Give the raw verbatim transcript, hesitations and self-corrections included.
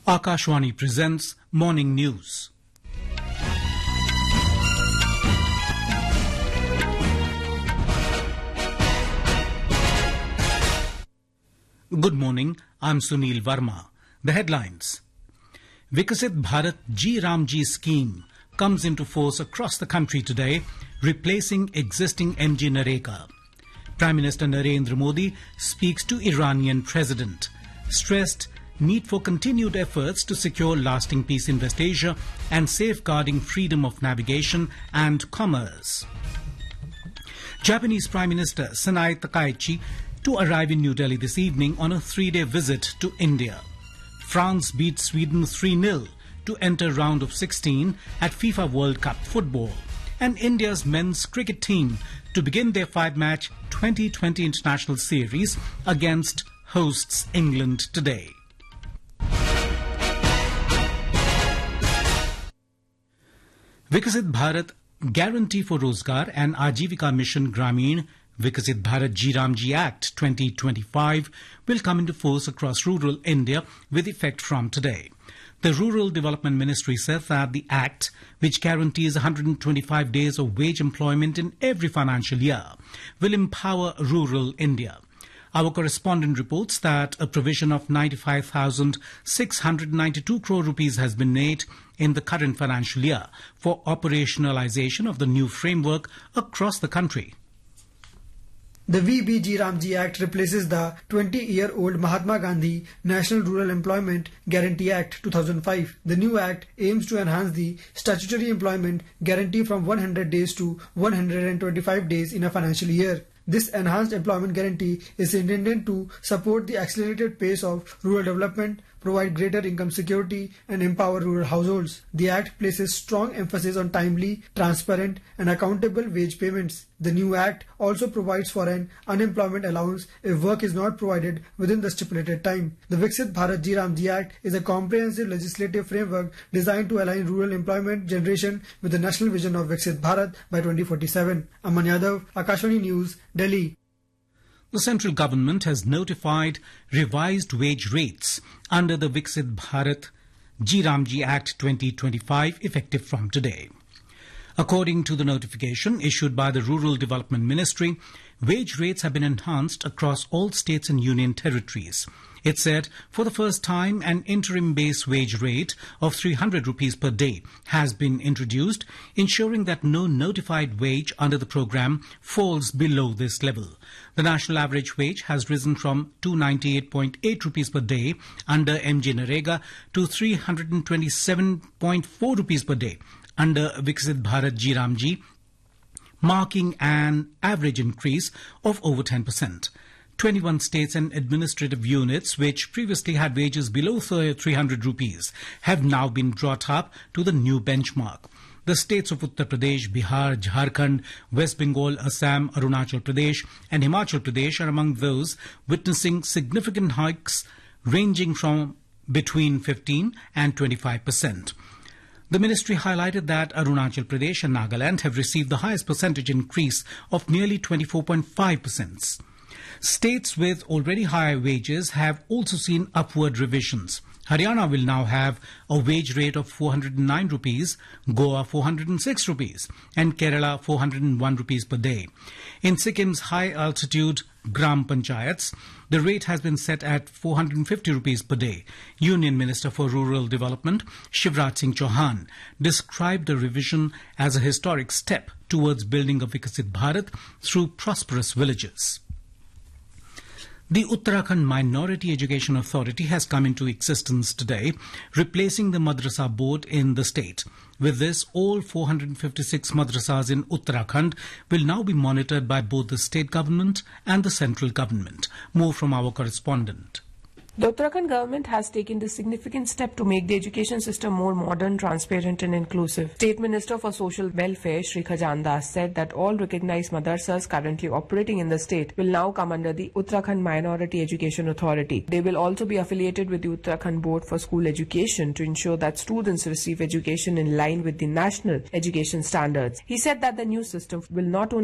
Akashwani presents Morning News. Good morning, I'm Sunil Verma. The headlines. Viksit Bharat G Ramji scheme comes into force across the country today, replacing existing M G Nareka. Prime Minister Narendra Modi speaks to Iranian President, stressed need for continued efforts to secure lasting peace in West Asia and safeguarding freedom of navigation and commerce. Japanese Prime Minister Sanae Takaichi to arrive in New Delhi this evening on a three-day visit to India. France beat Sweden three nil to enter round of sixteen at FIFA World Cup football. And India's men's cricket team to begin their five-match twenty twenty international series against hosts England today. Viksit Bharat Guarantee for Rozgar and Ajivika Mission Grameen Viksit Bharat G Ramji Act twenty twenty-five will come into force across rural India with effect from today. The Rural Development Ministry says that the Act, which guarantees one hundred twenty-five days of wage employment in every financial year, will empower rural India. Our correspondent reports that a provision of ninety-five thousand six hundred ninety-two crore rupees has been made in the current financial year for operationalization of the new framework across the country. The V B G Ramji Act replaces the twenty-year-old Mahatma Gandhi National Rural Employment Guarantee Act two thousand five. The new act aims to enhance the statutory employment guarantee from one hundred days to one hundred twenty-five days in a financial year. This enhanced employment guarantee is intended to support the accelerated pace of rural development, provide greater income security, and empower rural households. The Act places strong emphasis on timely, transparent, and accountable wage payments. The new Act also provides for an unemployment allowance if work is not provided within the stipulated time. The Viksit Bharat G Ramji Act is a comprehensive legislative framework designed to align rural employment generation with the national vision of Viksit Bharat by twenty forty-seven. Aman Yadav, Akashwani News, Delhi. The central government has notified revised wage rates under the Viksit Bharat G Ramji Act twenty twenty-five effective from today. According to the notification issued by the Rural Development Ministry, wage rates have been enhanced across all states and union territories. It said for the first time an interim base wage rate of three hundred rupees per day has been introduced, ensuring that no notified wage under the program falls below this level. The national average wage has risen from two hundred ninety-eight point eight rupees per day under M G Nareka to three hundred twenty-seven point four rupees per day under Viksit Bharat G Ramji, marking an average increase of over ten percent. twenty-one states and administrative units which previously had wages below three hundred rupees have now been brought up to the new benchmark. The states of Uttar Pradesh, Bihar, Jharkhand, West Bengal, Assam, Arunachal Pradesh and Himachal Pradesh are among those witnessing significant hikes ranging from between fifteen and twenty-five percent. The ministry highlighted that Arunachal Pradesh and Nagaland have received the highest percentage increase of nearly twenty-four point five percent. States with already higher wages have also seen upward revisions. Haryana will now have a wage rate of four hundred nine rupees, Goa four hundred six rupees and Kerala four hundred one rupees per day. In Sikkim's high-altitude Gram Panchayats, the rate has been set at four hundred fifty rupees per day. Union Minister for Rural Development, Shivraj Singh Chauhan, described the revision as a historic step towards building a Viksit Bharat through prosperous villages. The Uttarakhand Minority Education Authority has come into existence today, replacing the Madrasa Board in the state. With this, all four hundred fifty-six madrasas in Uttarakhand will now be monitored by both the state government and the central government. More from our correspondent. The Uttarakhand government has taken this significant step to make the education system more modern, transparent and inclusive. State Minister for Social Welfare, Shri Khajan Das, said that all recognized madrasas currently operating in the state will now come under the Uttarakhand Minority Education Authority. They will also be affiliated with the Uttarakhand Board for School Education to ensure that students receive education in line with the national education standards. He said that the new system will not only